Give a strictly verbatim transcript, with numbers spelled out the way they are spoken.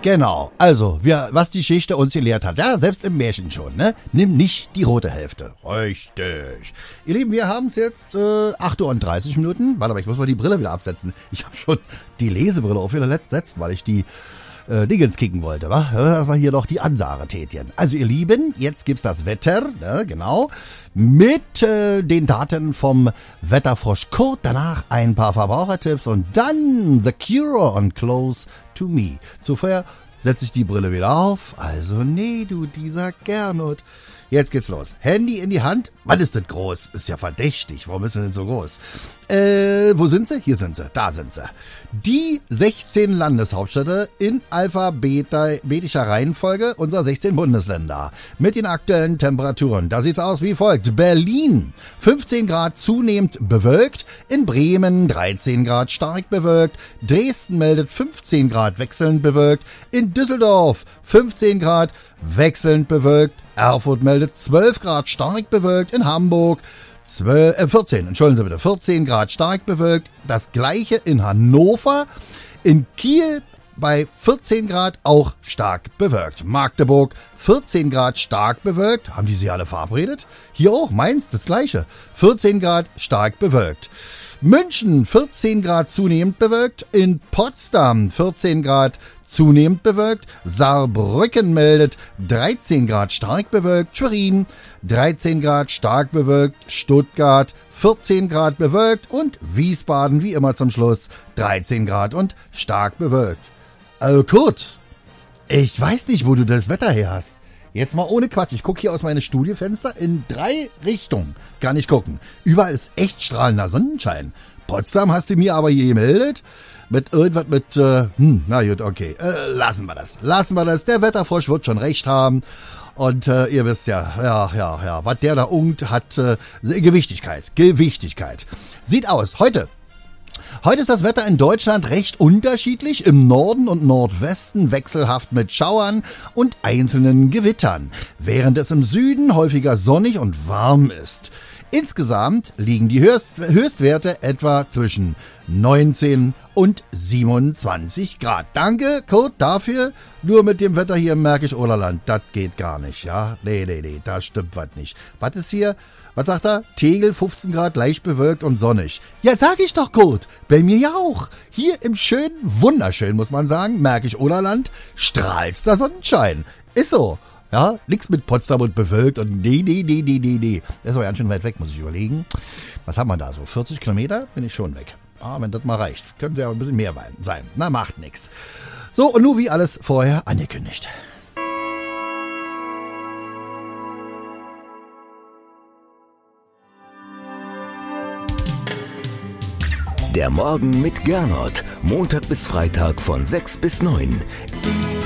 Genau, also, wir, was die Geschichte uns gelehrt hat, ja, selbst im Märchen schon, ne? Nimm nicht die rote Hälfte. Richtig. Ihr Lieben, wir haben es jetzt äh, acht Uhr und dreißig Minuten. Warte mal, ich muss mal die Brille wieder absetzen. Ich habe schon die Lesebrille auf wieder gesetzt, weil ich die äh, Dingens kicken wollte, wa? Das war hier noch die Ansage tätchen. Also, ihr Lieben, jetzt gibt's das Wetter, ne, genau, mit äh, den Daten vom Wetterfrosch Kurt, danach ein paar Verbrauchertipps und dann The Cure on Close to Me. Zuvor setze ich die Brille wieder auf. Also, nee, du, dieser Gernot. Jetzt geht's los. Handy in die Hand. Wann ist das groß? Ist ja verdächtig. Warum ist denn so groß? Äh, wo sind sie? Hier sind sie. Da sind sie. Die sechzehn Landeshauptstädte in alphabetischer Reihenfolge unserer sechzehn Bundesländer. Mit den aktuellen Temperaturen. Da sieht's aus wie folgt. Berlin fünfzehn Grad zunehmend bewölkt. In Bremen dreizehn Grad stark bewölkt. Dresden meldet fünfzehn Grad wechselnd bewölkt. In Düsseldorf fünfzehn Grad wechselnd bewölkt. Erfurt meldet zwölf Grad stark bewölkt. In Hamburg zwölf, äh, vierzehn, entschuldigen Sie bitte, vierzehn Grad stark bewölkt. Das gleiche in Hannover. In Kiel bei vierzehn Grad auch stark bewölkt. Magdeburg vierzehn Grad stark bewölkt. Haben die sich alle verabredet? Hier auch, Mainz das gleiche. vierzehn Grad stark bewölkt. München vierzehn Grad zunehmend bewölkt. In Potsdam vierzehn Grad zunehmend bewölkt. Saarbrücken meldet dreizehn Grad stark bewölkt. Schwerin dreizehn Grad stark bewölkt. Stuttgart vierzehn Grad bewölkt. Und Wiesbaden wie immer zum Schluss dreizehn Grad und stark bewölkt. Also Kurt, ich weiß nicht, wo du das Wetter her hast. Jetzt mal ohne Quatsch. Ich gucke hier aus meinem Studiofenster in drei Richtungen. Kann ich gucken. Überall ist echt strahlender Sonnenschein. Potsdam hast du mir aber hier gemeldet. Mit irgendwas mit, äh, hm, na gut, okay, äh, lassen wir das, lassen wir das, der Wetterfrosch wird schon recht haben und äh, ihr wisst ja, ja, ja, ja, was der da ungt, hat äh, Gewichtigkeit, Gewichtigkeit. Sieht aus, heute, heute ist das Wetter in Deutschland recht unterschiedlich, im Norden und Nordwesten wechselhaft mit Schauern und einzelnen Gewittern, während es im Süden häufiger sonnig und warm ist. Insgesamt liegen die Höchst- Höchstwerte etwa zwischen neunzehn und siebenundzwanzig Grad. Danke, Kurt, dafür. Nur mit dem Wetter hier im Märkisch-Oderland, das geht gar nicht, ja? Nee, nee, nee, da stimmt was nicht. Was ist hier? Was sagt er? Tegel, fünfzehn Grad, leicht bewölkt und sonnig. Ja, sag ich doch, Kurt. Bei mir ja auch. Hier im schönen, wunderschön, muss man sagen, Märkisch-Oderland, strahlster Sonnenschein. Ist so. Ja, nix mit Potsdam und bewölkt und nee, nee, nee, nee, nee, nee. Das ist aber ganz schön weit weg, muss ich überlegen. Was haben wir da so? vierzig Kilometer? Bin ich schon weg. Ah, wenn das mal reicht. Könnte ja ein bisschen mehr sein. Na, macht nix. So, und nur wie alles vorher angekündigt. Der Morgen mit Gernot. Montag bis Freitag von sechs bis neun.